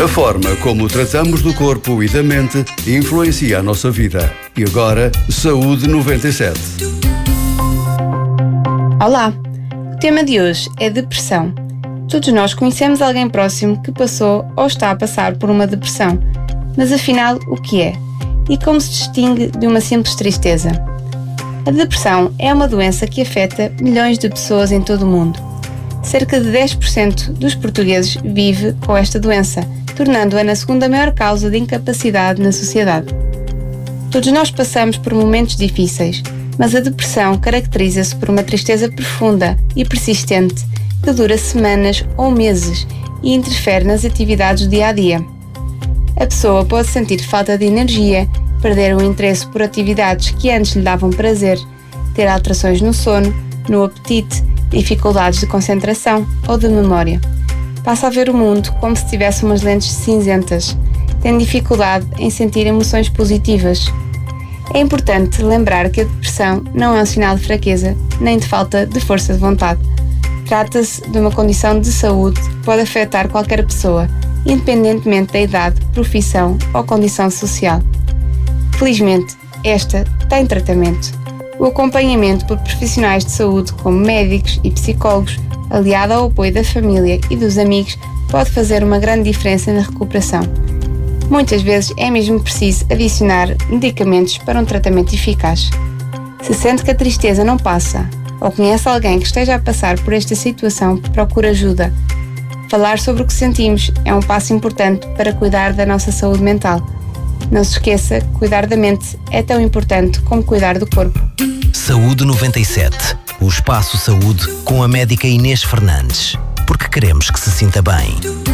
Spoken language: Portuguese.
A forma como tratamos do corpo e da mente influencia a nossa vida. E agora, Saúde 97. Olá! O tema de hoje é depressão. Todos nós conhecemos alguém próximo que passou ou está a passar por uma depressão. Mas afinal, o que é? E como se distingue de uma simples tristeza? A depressão é uma doença que afeta milhões de pessoas em todo o mundo. Cerca de 10% dos portugueses vive com esta doença, tornando-a na segunda maior causa de incapacidade na sociedade. Todos nós passamos por momentos difíceis, mas a depressão caracteriza-se por uma tristeza profunda e persistente que dura semanas ou meses e interfere nas atividades do dia-a-dia. A pessoa pode sentir falta de energia, perder o interesse por atividades que antes lhe davam prazer, ter alterações no sono, no apetite, dificuldades de concentração ou de memória. Passa a ver o mundo como se tivesse umas lentes cinzentas, tem dificuldade em sentir emoções positivas. É importante lembrar que a depressão não é um sinal de fraqueza, nem de falta de força de vontade. Trata-se de uma condição de saúde que pode afetar qualquer pessoa, independentemente da idade, profissão ou condição social. Felizmente, esta tem tratamento. O acompanhamento por profissionais de saúde, como médicos e psicólogos, aliado ao apoio da família e dos amigos, pode fazer uma grande diferença na recuperação. Muitas vezes é mesmo preciso adicionar medicamentos para um tratamento eficaz. Se sente que a tristeza não passa, ou conhece alguém que esteja a passar por esta situação, procure ajuda. Falar sobre o que sentimos é um passo importante para cuidar da nossa saúde mental. Não se esqueça, cuidar da mente é tão importante como cuidar do corpo. Saúde 97. O Espaço Saúde com a médica Inês Fernandes. Porque queremos que se sinta bem.